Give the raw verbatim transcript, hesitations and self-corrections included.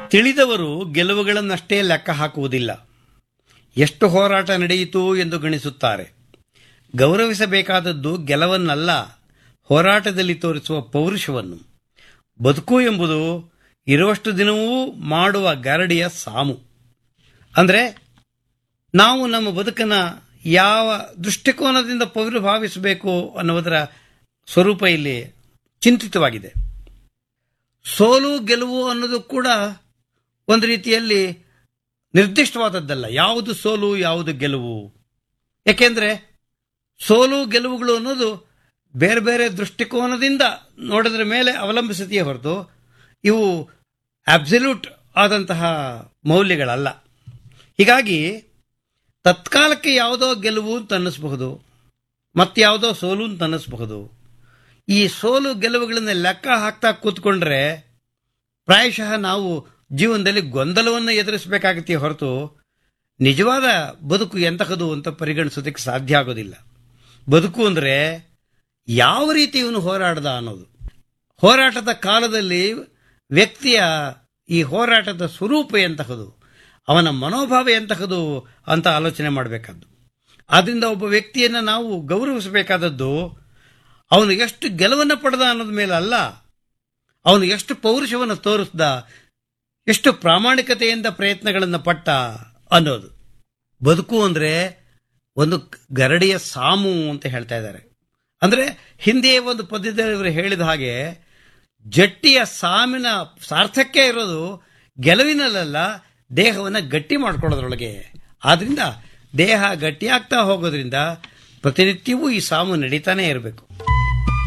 ತಿಳಿದವರು ಗೆಲುವುಗಳನ್ನಷ್ಟೇ ಲೆಕ್ಕ ಹಾಕುವುದಿಲ್ಲ, ಎಷ್ಟು ಹೋರಾಟ ನಡೆಯಿತು ಎಂದು ಗಣಿಸುತ್ತಾರೆ. ಗೌರವಿಸಬೇಕಾದದ್ದು ಗೆಲುವನ್ನಲ್ಲ, ಹೋರಾಟದಲ್ಲಿ ತೋರಿಸುವ ಪೌರುಷವನ್ನು. ಬದುಕು ಎಂಬುದು ಇರುವಷ್ಟು ದಿನವೂ ಮಾಡುವ ಗರಡಿಯ ಸಾಮು. ಅಂದರೆ ನಾವು ನಮ್ಮ ಬದುಕನ್ನು ಯಾವ ದೃಷ್ಟಿಕೋನದಿಂದ ಪೌರಭಾವಿಸಬೇಕು ಅನ್ನುವುದರ ಸ್ವರೂಪ ಇಲ್ಲಿ ಚಿಂತಿತವಾಗಿದೆ. ಸೋಲು ಗೆಲುವು ಅನ್ನೋದು ಕೂಡ ಒಂದು ರೀತಿಯಲ್ಲಿ ನಿರ್ದಿಷ್ಟವಾದದ್ದಲ್ಲ. ಯಾವುದು ಸೋಲು, ಯಾವುದು ಗೆಲುವು? ಯಾಕೆಂದರೆ ಸೋಲು ಗೆಲುವುಗಳು ಅನ್ನೋದು ಬೇರೆ ಬೇರೆ ದೃಷ್ಟಿಕೋನದಿಂದ ನೋಡೋದ್ರ ಮೇಲೆ ಅವಲಂಬಿಸಿದೆಯೇ ಹೊರತು ಇವು ಅಬ್ಸಲ್ಯೂಟ್ ಆದಂತಹ ಮೌಲ್ಯಗಳಲ್ಲ. ಹೀಗಾಗಿ ತತ್ಕಾಲಕ್ಕೆ ಯಾವುದೋ ಗೆಲುವು ಅಂತ ಅನ್ನಿಸಬಹುದು, ಮತ್ತಾವುದೋ ಸೋಲು ಅಂತ ಅನ್ನಿಸಬಹುದು. ಈ ಸೋಲು ಗೆಲುವುಗಳನ್ನು ಲೆಕ್ಕ ಹಾಕ್ತಾ ಕೂತ್ಕೊಂಡ್ರೆ ಪ್ರಾಯಶಃ ನಾವು ಜೀವನದಲ್ಲಿ ಗೊಂದಲವನ್ನು ಎದುರಿಸಬೇಕಾಗತ್ತೆ ಹೊರತು ನಿಜವಾದ ಬದುಕು ಎಂತಹದು ಅಂತ ಪರಿಗಣಿಸೋದಕ್ಕೆ ಸಾಧ್ಯ ಆಗೋದಿಲ್ಲ. ಬದುಕು ಅಂದರೆ ಯಾವ ರೀತಿ ಇವನು ಹೋರಾಡ್ದ ಅನ್ನೋದು. ಹೋರಾಟದ ಕಾಲದಲ್ಲಿ ವ್ಯಕ್ತಿಯ ಈ ಹೋರಾಟದ ಸ್ವರೂಪ ಎಂತಹದು, ಅವನ ಮನೋಭಾವ ಎಂತಹದು ಅಂತ ಆಲೋಚನೆ ಮಾಡಬೇಕಾದ್ದು. ಆದ್ದರಿಂದ ಒಬ್ಬ ವ್ಯಕ್ತಿಯನ್ನು ನಾವು ಗೌರವಿಸಬೇಕಾದದ್ದು ಅವನು ಎಷ್ಟು ಗೆಲುವನ್ನು ಪಡೆದ ಅನ್ನೋದ ಮೇಲೆ ಅಲ್ಲ, ಅವನು ಎಷ್ಟು ಪೌರುಷವನ್ನು ತೋರಿಸ್ದ, ಎಷ್ಟು ಪ್ರಾಮಾಣಿಕತೆಯಿಂದ ಪ್ರಯತ್ನಗಳನ್ನು ಪಟ್ಟ ಅನ್ನೋದು. ಬದುಕು ಅಂದರೆ ಒಂದು ಗರಡಿಯ ಸಾಮು ಅಂತ ಹೇಳ್ತಾ ಇದ್ದಾರೆ. ಅಂದರೆ ಹಿಂದೆ ಒಂದು ಪದ್ಯದಲ್ಲಿ ಇವರು ಹೇಳಿದ ಹಾಗೆ ಜಟ್ಟಿಯ ಸಾಮಿನ ಸಾರ್ಥಕ್ಯ ಇರೋದು ಗೆಲುವಿನಲ್ಲ, ದೇಹವನ್ನು ಗಟ್ಟಿ ಮಾಡ್ಕೊಳ್ಳೋದ್ರೊಳಗೆ. ಆದ್ರಿಂದ ದೇಹ ಗಟ್ಟಿಯಾಗ್ತಾ ಹೋಗೋದ್ರಿಂದ ಪ್ರತಿನಿತ್ಯವೂ ಈ ಸಾಮು ನಡೀತಾನೆ ಇರಬೇಕು.